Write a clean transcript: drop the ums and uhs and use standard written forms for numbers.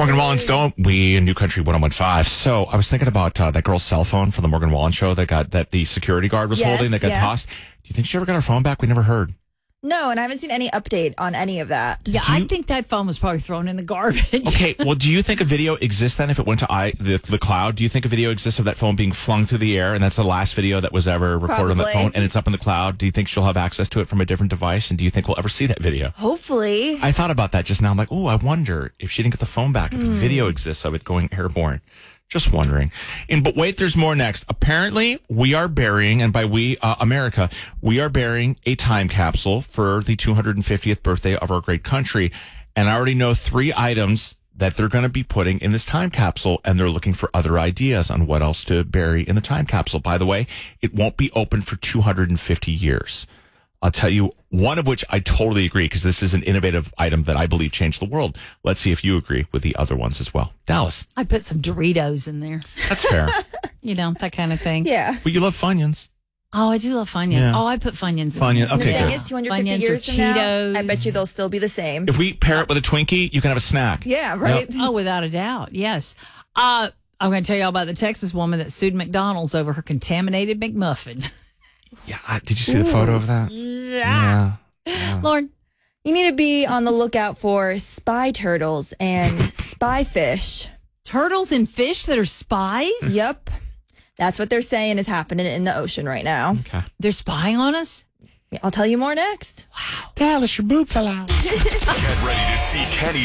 Morgan Wallen's Don't We in New Country 101.5. So I was thinking about that girl's cell phone from the Morgan Wallen show that the security guard was holding that got tossed. Do you think she ever got her phone back? We never heard. No, and I haven't seen any update on any of that. Yeah, I think that phone was probably thrown in the garbage. Okay, well, do you think a video exists then if it went to the cloud? Do you think a video exists of that phone being flung through the air and that's the last video that was ever recorded on that phone and it's up in the cloud? Do you think she'll have access to it from a different device? And do you think we'll ever see that video? Hopefully. I thought about that just now. I'm like, I wonder if she didn't get the phone back, if a video exists of it going airborne. Just wondering. But wait, there's more next. Apparently, we are burying, and by we, America, we are burying a time capsule for the 250th birthday of our great country. And I already know 3 items that they're going to be putting in this time capsule, and they're looking for other ideas on what else to bury in the time capsule. By the way, it won't be open for 250 years. I'll tell you one of which I totally agree, because this is an innovative item that I believe changed the world. Let's see if you agree with the other ones as well. Dallas. I put some Doritos in there. That's fair. That kind of thing. Yeah. But you love Funyuns. Oh, I do love Funyuns. Yeah. Oh, I put Funyuns in Funyuns. there. Okay, the thing good. is, 250 Funyuns years or from now, Cheetos. I bet you they'll still be the same. If we pair it with a Twinkie, you can have a snack. Yeah, right? Yep. Oh, without a doubt. Yes. I'm going to tell you all about the Texas woman that sued McDonald's over her contaminated McMuffin. Yeah. Did you see the photo of that? Yeah. Lauren. You need to be on the lookout for spy turtles and spy fish. Turtles and fish that are spies? Yep. That's what they're saying is happening in the ocean right now. Okay. They're spying on us? I'll tell you more next. Dallas, your boob fell out. Get ready to see Kenny